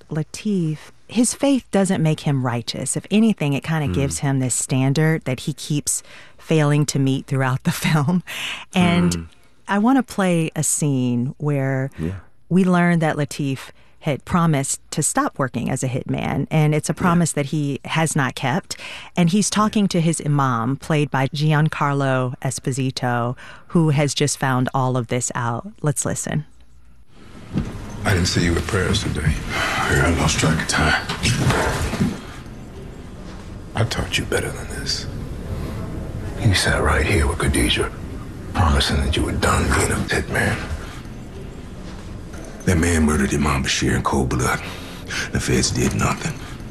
Lateef, his faith doesn't make him righteous. If anything, it kind of gives him this standard that he keeps failing to meet throughout the film. And I want to play a scene where we learn that Lateef had promised to stop working as a hitman, and it's a promise that he has not kept. And he's talking to his imam, played by Giancarlo Esposito, who has just found all of this out. Let's listen. I didn't see you at prayers today. I lost track of time. I taught you better than this. You sat right here with Khadijah, promising that you were done being a hitman. That man murdered Imam Bashir in cold blood. The feds did nothing.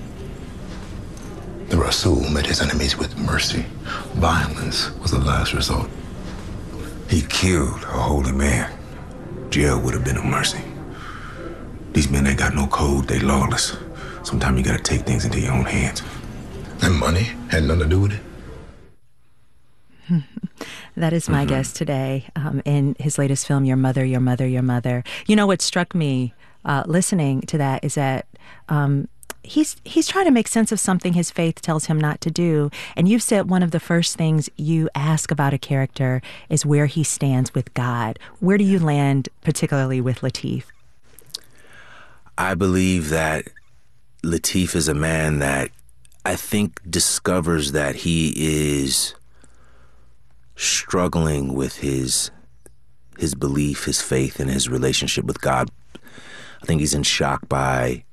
The Rasul met his enemies with mercy. Violence was the last resort. He killed a holy man. Jail would have been a mercy. These men ain't got no code, they lawless. Sometimes you gotta take things into your own hands. And money had nothing to do with it? That is my guest today in his latest film, Your Mother, Your Mother, Your Mother. You know, what struck me listening to that is that he's trying to make sense of something his faith tells him not to do. And you've said one of the first things you ask about a character is where he stands with God. Where do you land, particularly with Lateef? I believe that Lateef is a man that I think discovers that he is struggling with his belief, his faith, and his relationship with God. I think he's in shock by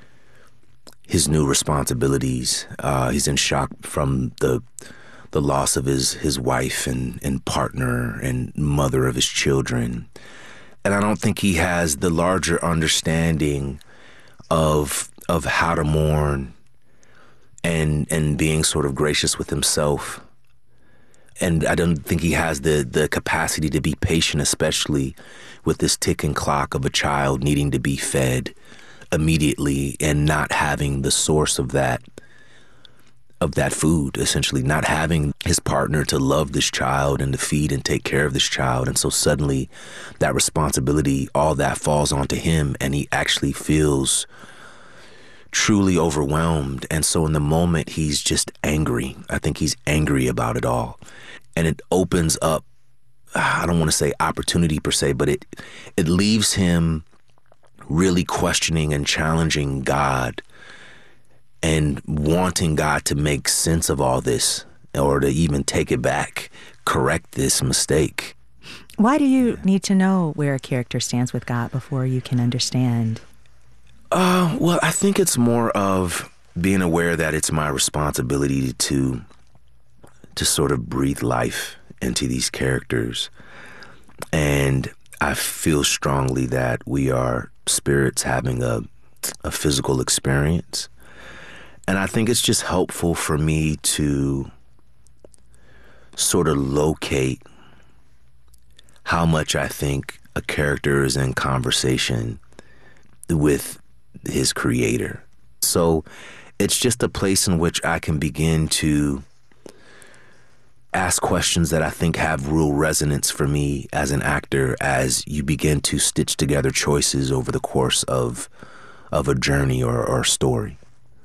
his new responsibilities. He's in shock from the loss of his wife and partner and mother of his children. And I don't think he has the larger understanding of how to mourn and being sort of gracious with himself. And I don't think he has the capacity to be patient, especially with this ticking clock of a child needing to be fed immediately and not having the source of that food, essentially not having his partner to love this child and to feed and take care of this child. And so suddenly that responsibility, all that falls onto him, and he actually feels truly overwhelmed. And so in the moment, he's just angry. I think he's angry about it all. And it opens up, I don't want to say opportunity per se, but it leaves him really questioning and challenging God and wanting God to make sense of all this, or to even take it back, correct this mistake. Why do you need to know where a character stands with God before you can understand? Well, I think it's more of being aware that it's my responsibility to sort of breathe life into these characters. And I feel strongly that we are spirits having a physical experience. And I think it's just helpful for me to sort of locate how much I think a character is in conversation with his creator. So it's just a place in which I can begin to ask questions that I think have real resonance for me as an actor as you begin to stitch together choices over the course of a journey or a story.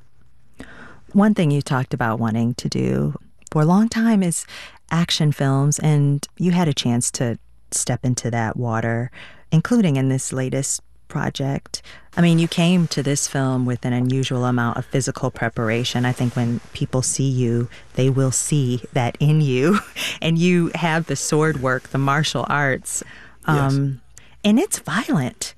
One thing you talked about wanting to do for a long time is action films, and you had a chance to step into that water, including in this latest project. I mean, you came to this film with an unusual amount of physical preparation. I think when people see you, they will see that in you. And you have the sword work, the martial arts. Yes. And it's violent.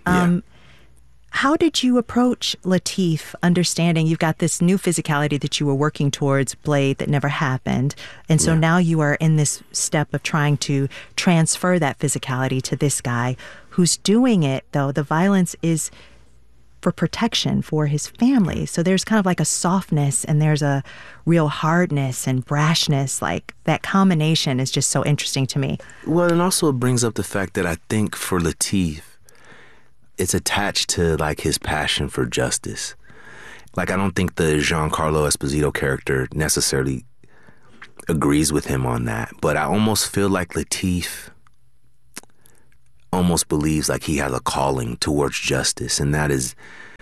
How did you approach Lateef, understanding you've got this new physicality that you were working towards, Blade, that never happened, and so now you are in this step of trying to transfer that physicality to this guy who's doing it, though the violence is for protection for his family. So there's kind of like a softness and there's a real hardness and brashness. Like that combination is just so interesting to me. Well, and also it brings up the fact that I think for Lateef, it's attached to like his passion for justice. Like I don't think the Giancarlo Esposito character necessarily agrees with him on that, but I almost feel like Lateef almost believes like he has a calling towards justice, and that is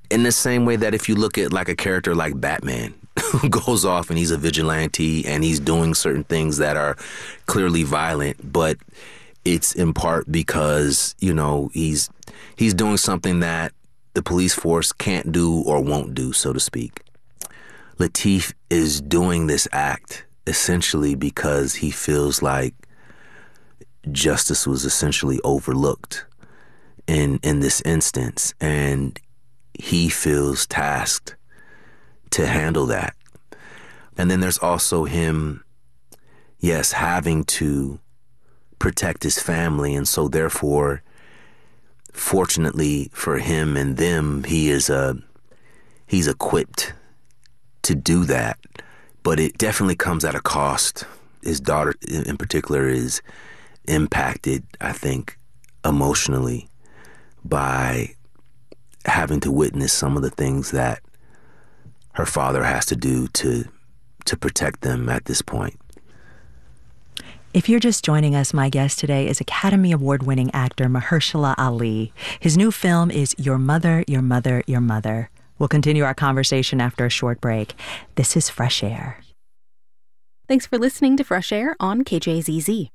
in the same way that if you look at like a character like Batman, who goes off and he's a vigilante and he's doing certain things that are clearly violent, but it's in part because, you know, he's doing something that the police force can't do or won't do, so to speak. Lateef is doing this act essentially because he feels like justice was essentially overlooked in this instance, and he feels tasked to handle that. And then there's also him, yes, having to protect his family, and so therefore, fortunately for him and them, he's equipped to do that. But it definitely comes at a cost. His daughter in particular is impacted, I think, emotionally by having to witness some of the things that her father has to do to protect them at this point. If you're just joining us, my guest today is Academy Award-winning actor Mahershala Ali. His new film is Your Mother, Your Mother, Your Mother. We'll continue our conversation after a short break. This is Fresh Air. Thanks for listening to Fresh Air on KJZZ.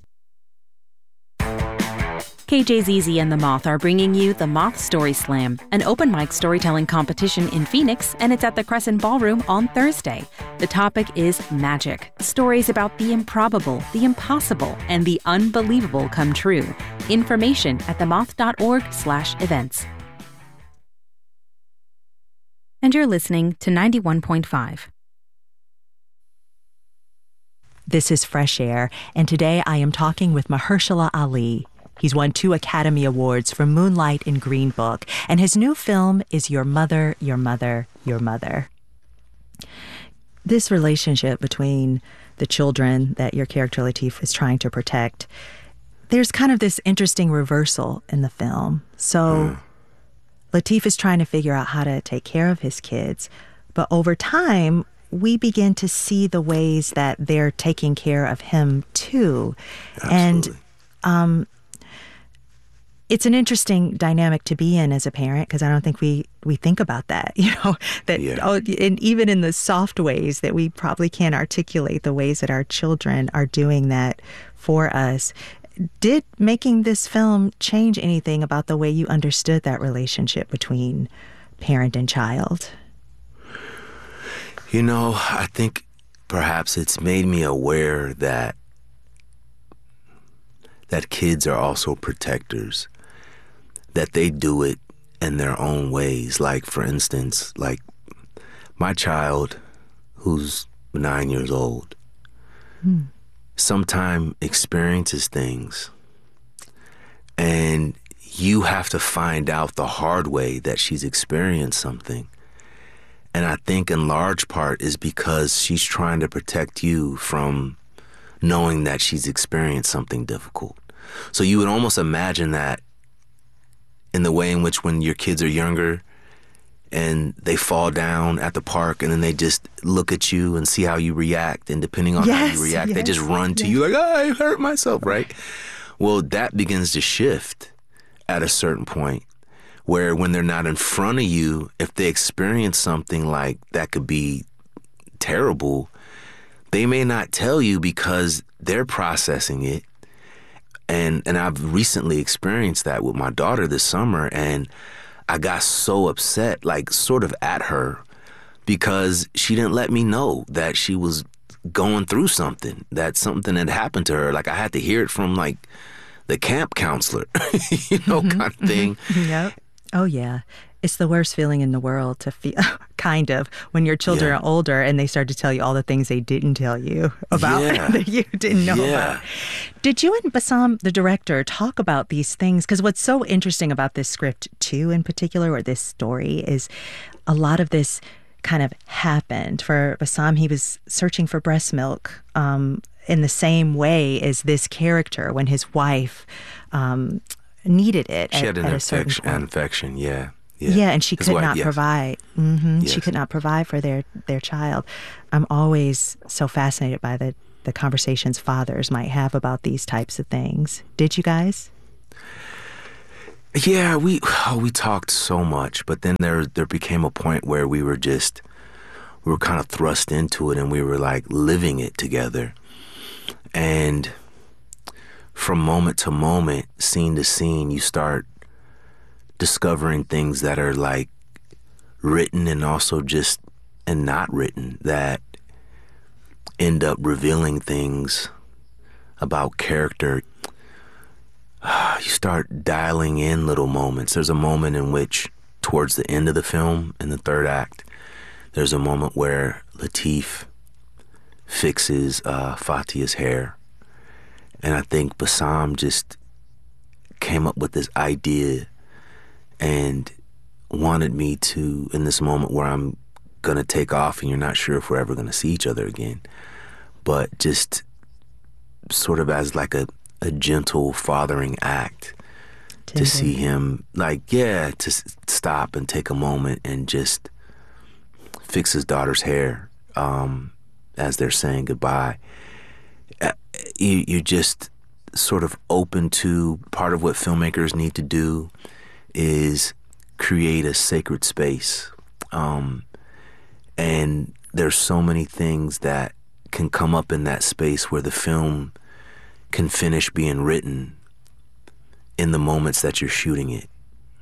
KJZZ and The Moth are bringing you The Moth Story Slam, an open mic storytelling competition in Phoenix, and it's at the Crescent Ballroom on Thursday. The topic is magic. Stories about the improbable, the impossible, and the unbelievable come true. Information at themoth.org/events. And you're listening to 91.5. This is Fresh Air, and today I am talking with Mahershala Ali. He's won 2 Academy Awards for Moonlight and Green Book, and his new film is Your Mother, Your Mother, Your Mother. This relationship between the children that your character Lateef is trying to protect, there's kind of this interesting reversal in the film. So Lateef is trying to figure out how to take care of his kids, but over time, we begin to see the ways that they're taking care of him too. Absolutely. And it's an interesting dynamic to be in as a parent, because I don't think we think about that, and even in the soft ways that we probably can't articulate the ways that our children are doing that for us. Did making this film change anything about the way you understood that relationship between parent and child? You know, I think perhaps it's made me aware that kids are also protectors, that they do it in their own ways. Like, for instance, like my child, who's 9 years old, sometimes experiences things, and you have to find out the hard way that she's experienced something. And I think in large part is because she's trying to protect you from knowing that she's experienced something difficult. So you would almost imagine that in the way in which when your kids are younger and they fall down at the park and then they just look at you and see how you react, and depending on how you react, they just run to you like, I hurt myself, right? Well, that begins to shift at a certain point, where when they're not in front of you, if they experience something like that could be terrible, they may not tell you because they're processing it. And I've recently experienced that with my daughter this summer, and I got so upset, like sort of at her, because she didn't let me know that she was going through something, that something had happened to her. Like, I had to hear it from like the camp counselor, kind of thing. Yep. Oh, yeah. It's the worst feeling in the world to feel, kind of, when your children are older and they start to tell you all the things they didn't tell you about that you didn't know about. Did you and Bassam, the director, talk about these things? Because what's so interesting about this script, too, in particular, or this story, is a lot of this kind of happened. For Bassam, he was searching for breast milk in the same way as this character when his wife needed it. She had an infection, Yeah, and she could not provide. Yes. She could not provide for their child. I'm always so fascinated by the conversations fathers might have about these types of things. Did you guys? Yeah, we talked so much, but then there became a point where we were kind of thrust into it, and we were like living it together. And from moment to moment, scene to scene, you start discovering things that are like written and also just and not written, that end up revealing things about character. You start dialing in little moments. There's a moment in which, towards the end of the film, in the third act, there's a moment where Lateef fixes Fatia's hair. And I think Bassam just came up with this idea and wanted me to, in this moment where I'm going to take off and you're not sure if we're ever going to see each other again, but just sort of as like a gentle fathering act to see him, to stop and take a moment and just fix his daughter's hair as they're saying goodbye. You're just sort of open to, part of what filmmakers need to do is create a sacred space. And there's so many things that can come up in that space where the film can finish being written in the moments that you're shooting it.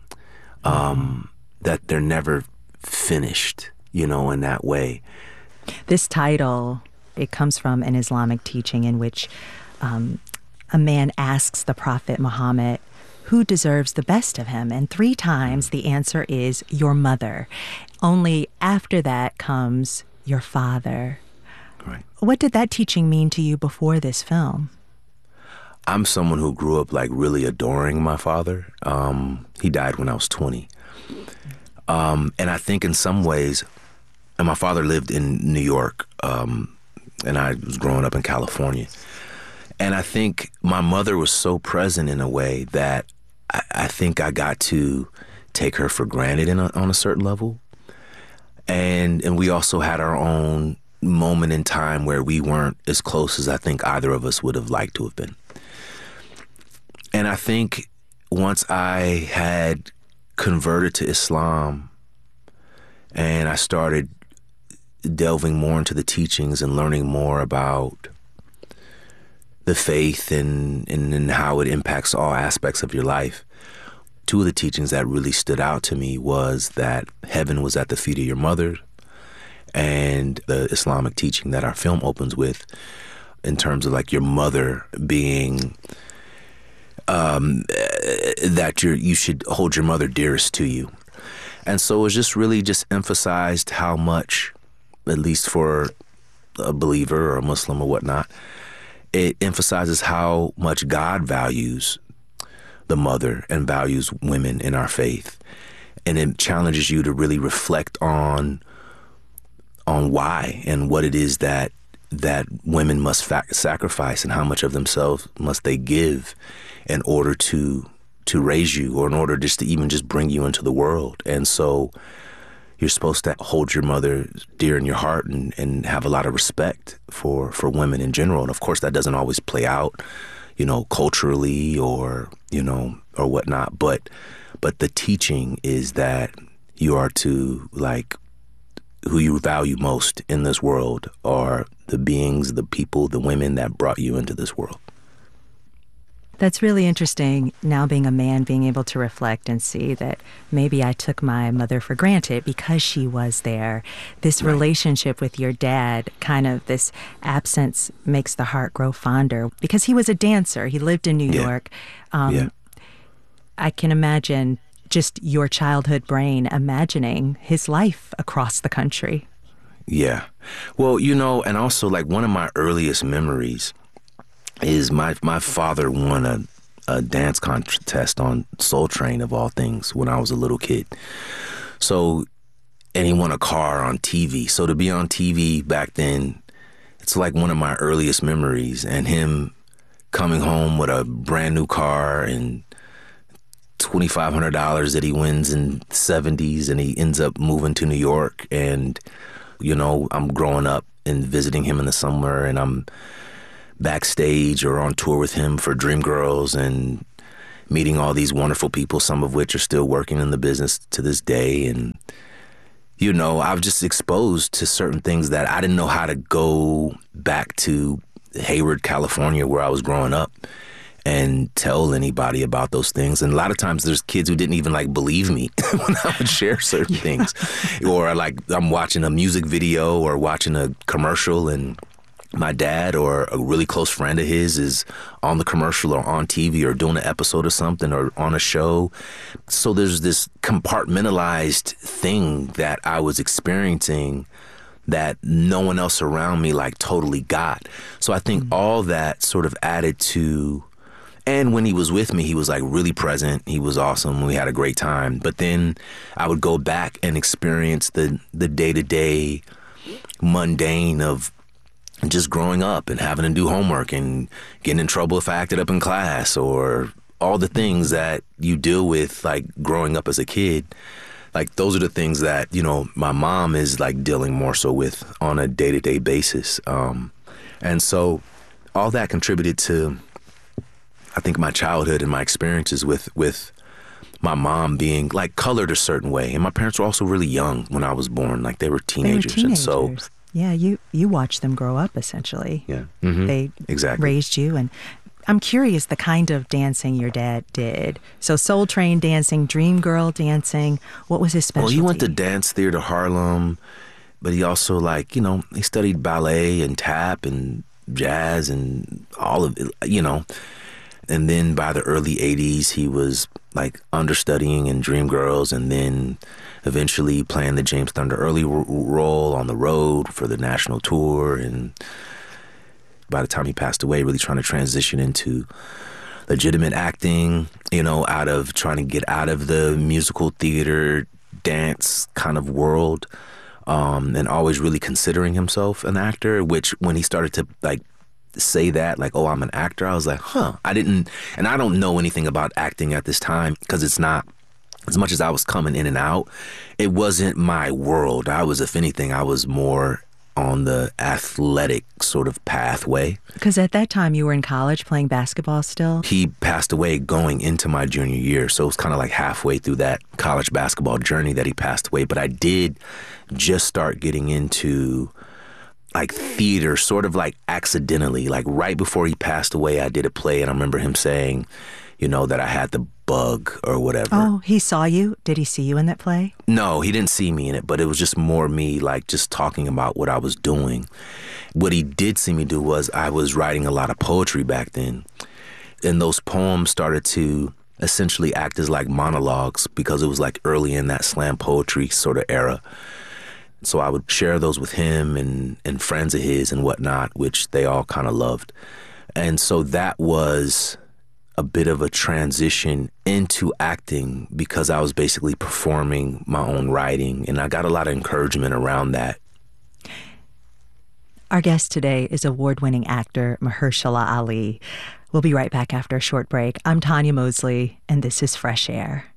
That they're never finished, in that way. This title, it comes from an Islamic teaching in which a man asks the Prophet Muhammad who deserves the best of him, and 3 times the answer is your mother. Only after that comes your father. Right. What did that teaching mean to you before this film? I'm someone who grew up really adoring my father. He died when I was 20. And I think in some ways, and my father lived in New York, and I was growing up in California. And I think my mother was so present in a way that I think I got to take her for granted on a certain level. And we also had our own moment in time where we weren't as close as I think either of us would have liked to have been. And I think once I had converted to Islam and I started delving more into the teachings and learning more about the faith and how it impacts all aspects of your life, 2 of the teachings that really stood out to me was that heaven was at the feet of your mother, and the Islamic teaching that our film opens with in terms of your mother being that you should hold your mother dearest to you. And so it was just really just emphasized how much, at least for a believer or a Muslim or whatnot, it emphasizes how much God values the mother and values women in our faith. And it challenges you to really reflect on why and what it is that women must sacrifice and how much of themselves must they give in order to raise you, or in order just to even just bring you into the world. And so you're supposed to hold your mother dear in your heart and have a lot of respect for women in general. And of course that doesn't always play out, culturally or whatnot. But the teaching is that you are to, who you value most in this world are the beings, the people, the women that brought you into this world. That's really interesting, now being a man, being able to reflect and see that maybe I took my mother for granted because she was there. This relationship with your dad, kind of this absence makes the heart grow fonder because he was a dancer. He lived in New York. I can imagine just your childhood brain imagining his life across the country. Yeah. Well, and also one of my earliest memories is my father won a dance contest on Soul Train, of all things, when I was a little kid. So, and he won a car on TV. So to be on TV back then, it's one of my earliest memories. And him coming home with a brand new car and $2,500 that he wins in the 70s, and he ends up moving to New York. And, I'm growing up and visiting him in the summer, and I'm backstage or on tour with him for Dreamgirls, and meeting all these wonderful people, some of which are still working in the business to this day. And, you know, I was just exposed to certain things that I didn't know how to go back to Hayward, California, where I was growing up, and tell anybody about those things. And a lot of times there's kids who didn't even like believe me when I would share certain things. Or like I'm watching a music video or watching a commercial and my dad or a really close friend of his is on the commercial or on TV or doing an episode of something or on a show. So there's this compartmentalized thing that I was experiencing that no one else around me like totally got. So I think all that sort of added to, and when he was with me, he was like really present. He was awesome. We had a great time. But then I would go back and experience the day-to-day mundane of just growing up and having to do homework and getting in trouble if I acted up in class, or all the things that you deal with like growing up as a kid. Like those are the things that, you know, my mom is like dealing more so with on a day-to-day basis. And so all that contributed to, I think, my childhood and my experiences with my mom being like colored a certain way. And my parents were also really young when I was born. Like they were teenagers. And so, yeah, you watched them grow up essentially. Yeah. They exactly raised you. And I'm curious the kind of dancing your dad did. So Soul Train dancing, Dream Girl dancing. What was his specialty? Well, he went to Dance Theater Harlem, but he also like, you know, he studied ballet and tap and jazz and all of it, you know. And then by the early 80s, he was like understudying in Dreamgirls and then eventually playing the James Thunder Early role on the road for the national tour. And by the time he passed away, really trying to transition into legitimate acting, you know, out of trying to get out of the musical theater dance kind of world, and always really considering himself an actor, which when he started to like say that, like, oh, I'm an actor, I was like, I don't know anything about acting at this time because it's not, as much as I was coming in and out, it wasn't my world. If anything, I was more on the athletic sort of pathway. Because at that time you were in college playing basketball still? He passed away going into my junior year, so it was kind of like halfway through that college basketball journey that he passed away. But I did just start getting into like theater sort of like accidentally. Like right before he passed away, I did a play and I remember him saying, you know, that I had the bug or whatever. Oh, he saw you? Did he see you in that play? No, he didn't see me in it, but it was just more me like just talking about what I was doing. What he did see me do was I was writing a lot of poetry back then. And those poems started to essentially act as like monologues because it was like early in that slam poetry sort of era. So I would share those with him and friends of his and whatnot, which they all kind of loved. And so that was a bit of a transition into acting because I was basically performing my own writing, and I got a lot of encouragement around that. Our guest today is award-winning actor Mahershala Ali. We'll be right back after a short break. I'm Tanya Mosley, and this is Fresh Air.